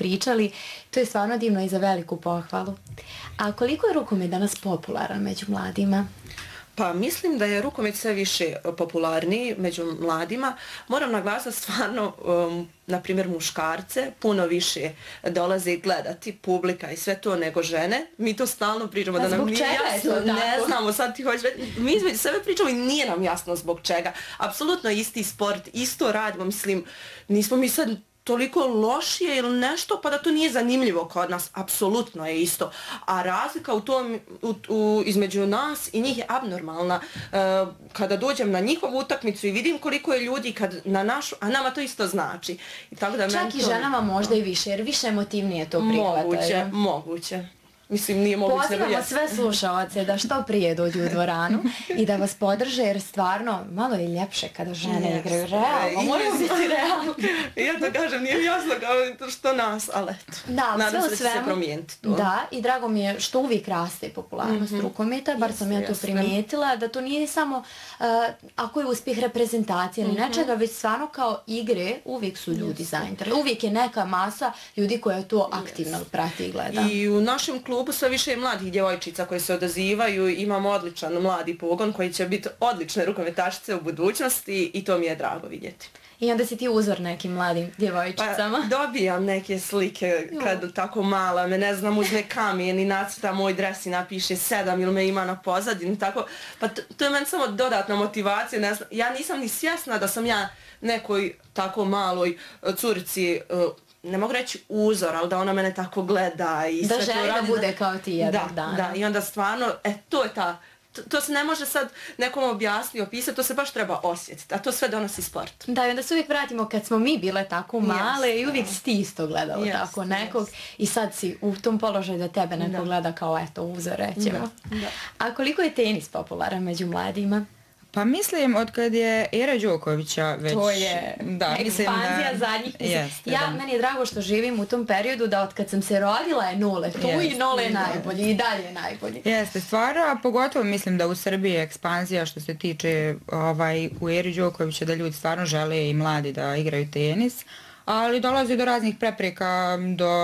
pričali, to je stvarno divno i za veliku pohvalu. A koliko je rukomet danas popularan među mladima? Pa mislim da je rukomet sve više popularniji među mladima. Moram naglasiti stvarno, na primjer, muškarce puno više dolaze gledati publika i sve to nego žene. Mi to stalno pričamo da nam nije jasno, ne znamo, sad ti hoćeš reći, mi između sebe pričamo i nije nam jasno zbog čega. Apsolutno isti sport, isto radimo, mislim, nismo mi sad toliko lošije ili nešto, pa da to nije zanimljivo kod nas, apsolutno je isto. A razlika u tom, između nas i njih je abnormalna. Kada dođem na njihovu utakmicu i vidim koliko je ljudi kad na našu, a nama to isto znači. I tako da čak i ženama možda i više, jer više emotivnije to prihvataju. Moguće. Mislim, nije moguće. Pozivamo sve slušalce da što prije dođu u dvoranu i da vas podrže, jer stvarno malo je ljepše kada žene igraju realno. Moraju biti realno. Ja to kažem, nije jasno kao što nas, ali eto. Da, nadam se da će se promijeniti to. Da, i drago mi je što uvijek raste popularnost rukometa, bar sam ja to primijetila, da to nije samo ako je uspjeh reprezentacije ili nečega, već stvarno kao igre uvijek su ljudi zainteresovani. Uvijek je neka masa ljudi koja to aktivno prati i gleda. I u našem klubu sve više mladih djevojčica koje se odazivaju, imamo odličan mladi pogon koji će biti odlične rukometašice u budućnosti i to mi je drago vidjeti. I onda si ti uzor nekim mladim djevojčicama? Pa dobijam neke slike kad tako mala me, ne znam, uzme kamen i nacrta moj dres i napiše 7 ili me ima na pozadini, tako. Pa to je meni samo dodatna motivacija, ne znam, ja nisam ni svjesna da sam ja nekoj tako maloj curici, ne mogu reći uzor, ali da ona mene tako gleda i da sve to radi. Da želi da bude kao ti jednog dana. Da, i onda stvarno, to je ta, to se ne može sad nekom objasniti, opisati, to se baš treba osjetiti, a to sve donosi sport. Da, i onda se uvijek vratimo kad smo mi bile tako male i uvijek si ti isto gledala tako nekog i sad si u tom položaju da tebe neko gleda kao eto uzor, rećemo. A koliko je tenis popularan među mladima? Pa mislim, od kad je Era Đokovića već... To je ekspanzija zadnjih. Meni je drago što živim u tom periodu da od kad sam se rodila je nule tu i nule je najbolji i dalje je najbolji. Jeste, stvarno, a pogotovo mislim da u Srbiji je ekspanzija što se tiče u Eri Đokovića da ljudi stvarno žele i mladi da igraju tenis, ali dolazi do raznih prepreka,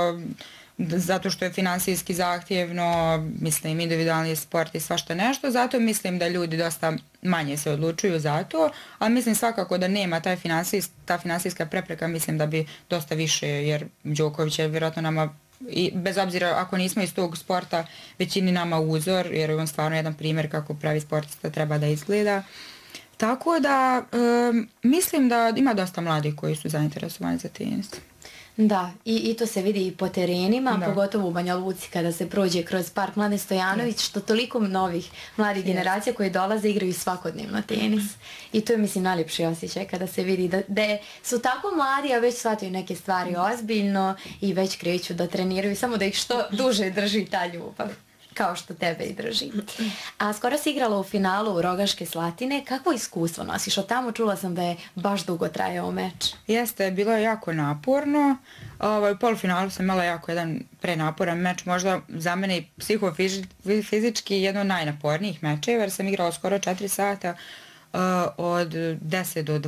zato što je finansijski zahtjevno, mislim, individualni sport i svašta nešto, zato mislim da ljudi dosta manje se odlučuju za to, ali mislim svakako da nema ta finansijska prepreka, mislim da bi dosta više, jer Đoković je vjerojatno nama, i bez obzira ako nismo iz tog sporta, većini nama uzor, jer je on stvarno jedan primjer kako pravi sportista treba da izgleda. Tako da mislim da ima dosta mladih koji su zainteresovani za tenis. Da, i to se vidi i po terenima, pogotovo u Banja Luci kada se prođe kroz park Mladen Stojanović, što toliko novih mladih generacija koji dolaze igraju svakodnevno tenis. I to je, mislim, najljepši osjećaj kada se vidi da su tako mladi, a već shvataju neke stvari ozbiljno i već kreću da treniraju, samo da ih što duže drži ta ljubav. Kao što tebe i drži. A skoro si igrala u finalu Rogaške Slatine. Kakvo iskustvo nosiš? Od tamo čula sam da je baš dugo trajao meč. Jeste, bilo je jako naporno. U polufinalu sam imala jako jedan prenaporan meč. Možda za mene i psihofizički jedno od najnapornijih mečeva, jer sam igrala skoro 4 sata od 10 do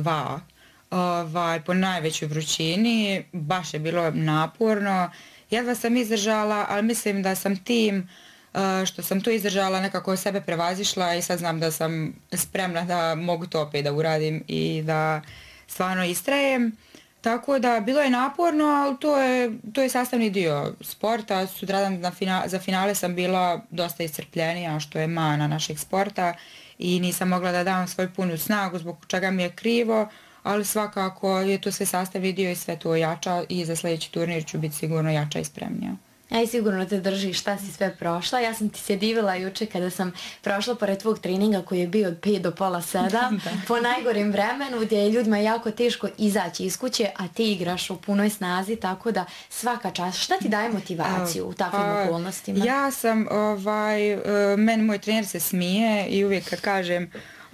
2 po najvećoj vrućini. Baš je bilo naporno. Jedva sam izdržala, ali mislim da sam tim što sam to izdržala nekako sebe prevazišla i sad znam da sam spremna da mogu to opet da uradim i da stvarno istrajem. Tako da bilo je naporno, ali to je sastavni dio sporta. Sutradan za finale sam bila dosta iscrpljenija, što je mana našeg sporta i nisam mogla da dam svoju punu snagu zbog čega mi je krivo, ali svakako je to sve sastavni dio i sve to jača i za sljedeći turnir ću biti sigurno jača i spremnija. Aj, sigurno te drži šta si sve prošla. Ja sam ti se divila juče kada sam prošla pored tvog treninga koji je bio od 5 do pola 7 po najgorim vremenu gdje je ljudima jako teško izaći iz kuće, a ti igraš u punoj snazi, tako da svaka čast. Šta ti daje motivaciju u takvim okolnostima? Ja sam, meni moj trener se smije i uvijek kad kažem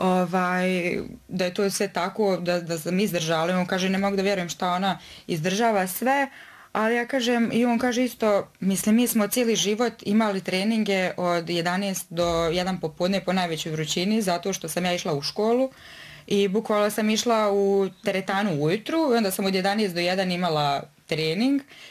da je to sve tako, da sam izdržala, on kaže ne mogu da vjerujem šta ona izdržava sve. Ali ja kažem, i on kaže isto, mislim, mi smo cijeli život imali treninge od 11 do 1 popodne po najvećoj vrućini, zato što sam ja išla u školu i bukvalno sam išla u teretanu ujutru i onda sam od 11 do 1 imala trening